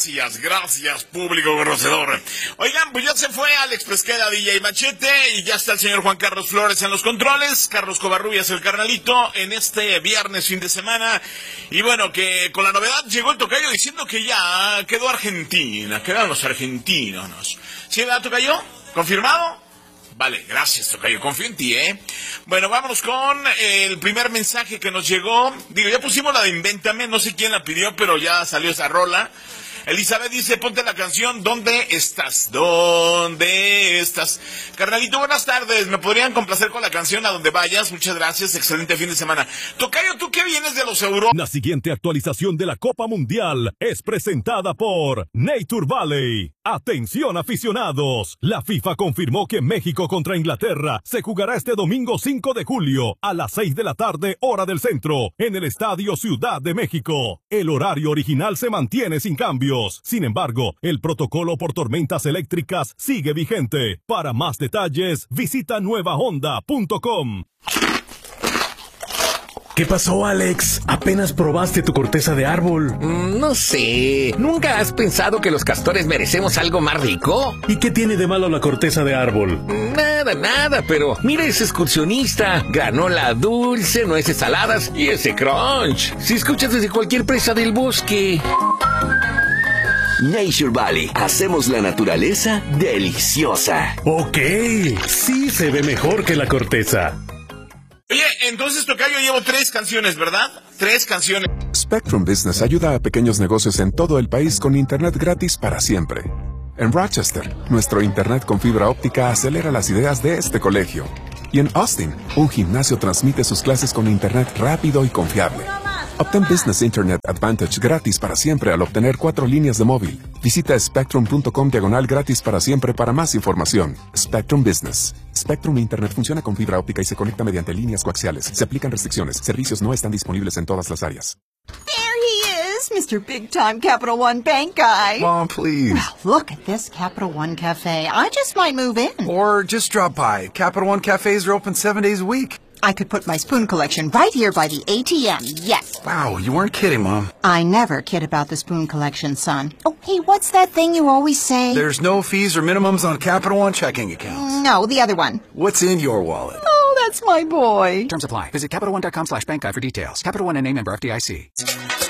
Gracias, público conocedor. Oigan, pues ya se fue Alex Pesquera, DJ Machete, y ya está el señor Juan Carlos Flores en los controles, Carlos Covarrubias, el carnalito, en este viernes, fin de semana. Y bueno, que con la novedad llegó el tocayo diciendo que ya quedó Argentina, quedaron los argentinos. ¿Sí, verdad, tocayo? ¿Confirmado? Vale, gracias, tocayo, confío en ti, ¿eh? Bueno, vámonos con el primer mensaje que nos llegó. Digo, ya pusimos la de Invéntame, no sé quién la pidió, pero ya salió esa rola. Elizabeth dice, ponte la canción ¿Dónde estás? ¿Dónde estás? Carnalito, buenas tardes. ¿Me podrían complacer con la canción A Donde Vayas? Muchas gracias, excelente fin de semana. Tocayo, ¿tú qué vienes de los Euro? La siguiente actualización de la Copa Mundial es presentada por Nature Valley. Atención aficionados, la FIFA confirmó que México contra Inglaterra se jugará este domingo 5 de julio a las 6 de la tarde, hora del centro, en el Estadio Ciudad de México. El horario original se mantiene sin cambios. Sin embargo, el protocolo por tormentas eléctricas sigue vigente. Para más detalles, visita nuevahonda.com. ¿Qué pasó, Alex? Apenas probaste tu corteza de árbol. No sé. ¿Nunca has pensado que los castores merecemos algo más rico? ¿Y qué tiene de malo la corteza de árbol? Nada, pero mira ese excursionista. Granola dulce, nueces saladas y ese crunch. Si escuchas desde cualquier presa del bosque. Nature Valley. Hacemos la naturaleza deliciosa. Ok, sí se ve mejor que la corteza. Oye, entonces, tocayo, llevo 3 canciones, ¿verdad? 3 canciones. Spectrum Business ayuda a pequeños negocios en todo el país con internet gratis para siempre. En Rochester, nuestro internet con fibra óptica acelera las ideas de este colegio. Y en Austin, un gimnasio transmite sus clases con internet rápido y confiable. Obtén Business Internet Advantage gratis para siempre al obtener 4 líneas de móvil. Visita spectrum.com/gratis para siempre para más información. Spectrum Business. Spectrum Internet funciona con fibra óptica y se conecta mediante líneas coaxiales. Se aplican restricciones. Servicios no están disponibles en todas las áreas. There he is, Mr. Big Time Capital One Bank Guy. Mom, please. Well, look at this Capital One Cafe. I just might move in. Or just drop by. Capital One cafes are open 7 days a week. I could put my spoon collection right here by the ATM, yes. Wow, you weren't kidding, Mom. I never kid about the spoon collection, son. Oh, hey, what's that thing you always say? There's no fees or minimums on Capital One checking accounts. No, the other one. What's in your wallet? Oh, that's my boy. Terms apply. Visit CapitalOne.com/bankguy for details. Capital One, N.A., member FDIC.